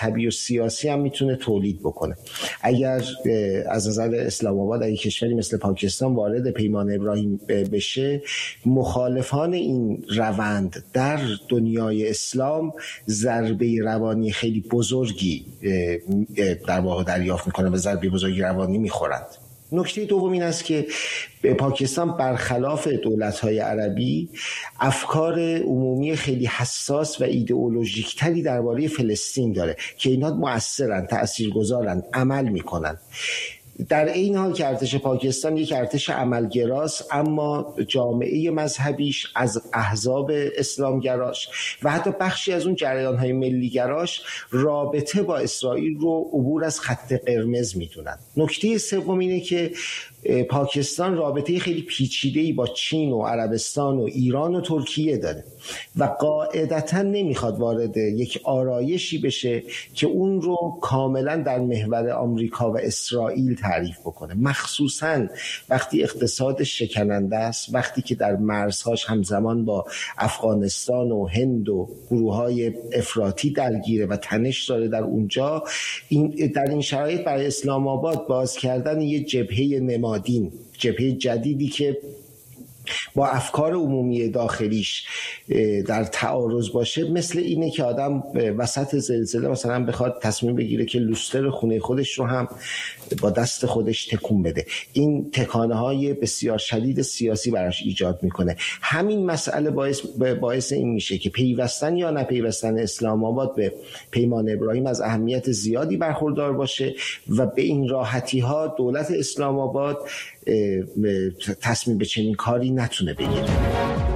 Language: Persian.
مذهبی و سیاسی هم میتونه تولید بکنه. اگر از نظر اسلام آباد اگه کشوری مثل پاکستان وارد پیمان ابراهیم بشه، مخالفان این روند در دنیای اسلام ضربه روانی خیلی بزرگی در واقع دریافت میکنن و ضربه بزرگی روانی میخورند. نکته دوم این است که پاکستان برخلاف دولت‌های عربی افکار عمومی خیلی حساس و ایدئولوژیک تری درباره فلسطین داره که اینها مؤثرن، تاثیرگذارن، عمل میکنن. در این حال که ارتش پاکستان یک ارتش عملگراست، اما جامعه مذهبیش از احزاب اسلامگراش و حتی بخشی از اون جریان‌های ملیگراش رابطه با اسرائیل رو عبور از خط قرمز میدونن. نکته سوم اینه که پاکستان رابطه خیلی پیچیده‌ای با چین و عربستان و ایران و ترکیه داره و قاعدتاً نمیخواد وارد یک آرایشی بشه که اون رو کاملاً در محور آمریکا و اسرائیل تعریف بکنه، مخصوصاً وقتی اقتصاد شکننده است، وقتی که در مرزهاش همزمان با افغانستان و هند و گروه‌های افراطی درگیره و تنش داره در اونجا. در این شرایط برای اسلام آباد باز کردن یه جبهه نمادین، جبهه جدیدی که با افکار عمومی داخلیش در تعارض باشه، مثل اینه که آدم وسط زلزله مثلا بخواد تصمیم بگیره که لوستر خونه خودش رو هم با دست خودش تکون بده. این تکانه های بسیار شدید سیاسی براش ایجاد میکنه. همین مسئله باعث این میشه که پیوستن یا نپیوستن اسلام آباد به پیمان ابراهیم از اهمیت زیادی برخوردار باشه و به این راحتی ها دولت اسلام آباد تصمیم به چنین کاری نتونه بگیره.